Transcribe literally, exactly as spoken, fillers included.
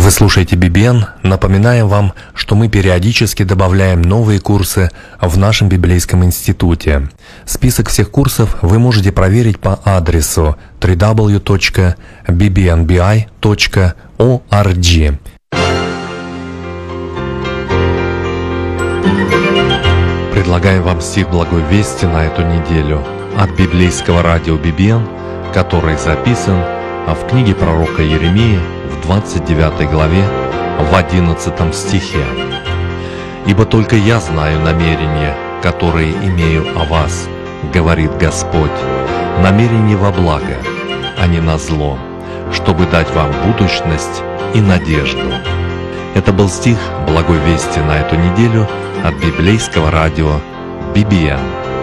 Вы слушаете би би эн. Напоминаем вам, что мы периодически добавляем новые курсы в нашем библейском институте. Список всех курсов вы можете проверить по адресу дабл ю дабл ю дабл ю точка би би эн би ай точка орг. Предлагаем вам стих Благой Вести на эту неделю от библейского радио би би эн, который записан в книге пророка Иеремии в двадцать девятой главе, в одиннадцатом стихе. «Ибо только я знаю намерения, которые имею о вас, говорит Господь, намерения во благо, а не на зло, чтобы дать вам будущность и надежду». Это был стих Благой Вести на эту неделю от библейского радио би би эн.